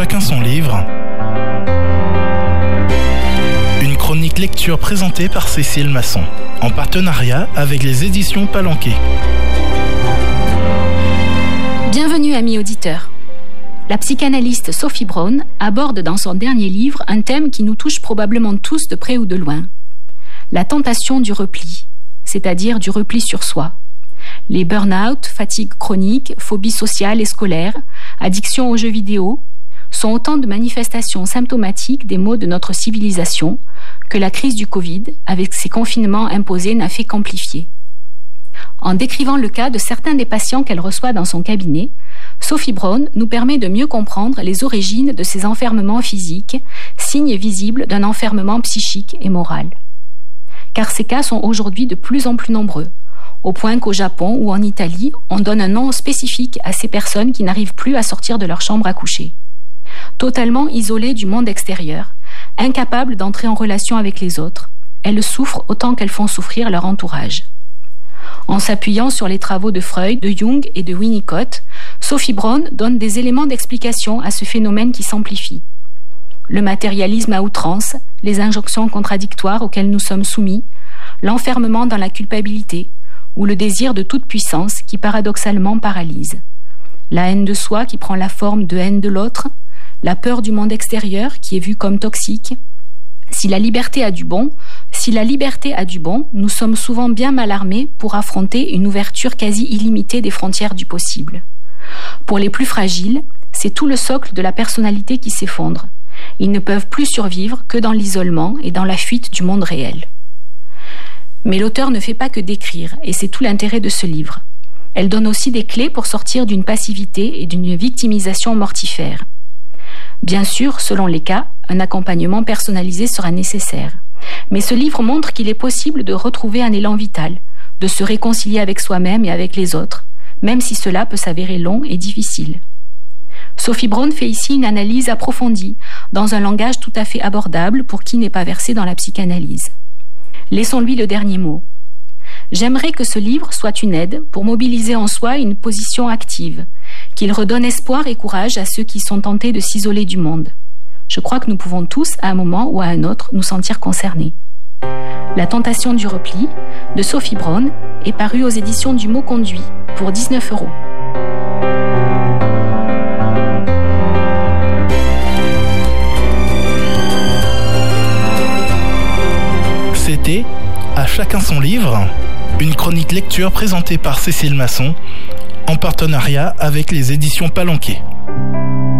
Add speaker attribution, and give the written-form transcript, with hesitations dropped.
Speaker 1: chacun son livre. Une chronique lecture présentée par Cécile Masson, en partenariat avec les éditions Palanquet.
Speaker 2: Bienvenue amis auditeurs. La psychanalyste Sophie Brown aborde dans son dernier livre un thème qui nous touche probablement tous de près ou de loin. La tentation du repli, c'est-à-dire du repli sur soi. Les burn-out, fatigue chronique, phobie sociale et scolaire, addiction aux jeux vidéo, sont autant de manifestations symptomatiques des maux de notre civilisation que la crise du Covid, avec ses confinements imposés, n'a fait qu'amplifier. En décrivant le cas de certains des patients qu'elle reçoit dans son cabinet, Sophie Brown nous permet de mieux comprendre les origines de ces enfermements physiques, signes visibles d'un enfermement psychique et moral. Car ces cas sont aujourd'hui de plus en plus nombreux, au point qu'au Japon ou en Italie, on donne un nom spécifique à ces personnes qui n'arrivent plus à sortir de leur chambre à coucher. Totalement isolées du monde extérieur, incapables d'entrer en relation avec les autres, elles souffrent autant qu'elles font souffrir leur entourage. En s'appuyant sur les travaux de Freud, de Jung et de Winnicott, Sophie Brown donne des éléments d'explication à ce phénomène qui s'amplifie. Le matérialisme à outrance, les injonctions contradictoires auxquelles nous sommes soumis, l'enfermement dans la culpabilité ou le désir de toute puissance qui paradoxalement paralyse. La haine de soi qui prend la forme de haine de l'autre, la peur du monde extérieur qui est vue comme toxique. Si la liberté a du bon, nous sommes souvent bien mal armés pour affronter une ouverture quasi illimitée des frontières du possible. Pour les plus fragiles, c'est tout le socle de la personnalité qui s'effondre. Ils ne peuvent plus survivre que dans l'isolement et dans la fuite du monde réel. Mais l'auteur ne fait pas que décrire, et c'est tout l'intérêt de ce livre. Elle donne aussi des clés pour sortir d'une passivité et d'une victimisation mortifère. Bien sûr, selon les cas, un accompagnement personnalisé sera nécessaire. Mais ce livre montre qu'il est possible de retrouver un élan vital, de se réconcilier avec soi-même et avec les autres, même si cela peut s'avérer long et difficile. Sophie Brown fait ici une analyse approfondie, dans un langage tout à fait abordable pour qui n'est pas versé dans la psychanalyse. Laissons-lui le dernier mot. J'aimerais que ce livre soit une aide pour mobiliser en soi une position active, qu'il redonne espoir et courage à ceux qui sont tentés de s'isoler du monde. Je crois que nous pouvons tous, à un moment ou à un autre, nous sentir concernés. La tentation du repli, de Sophie Brown, est parue aux éditions du Mot Conduit, pour 19 €.
Speaker 1: C'était À chacun son livre, une chronique lecture présentée par Cécile Masson, en partenariat avec les éditions Palanquet.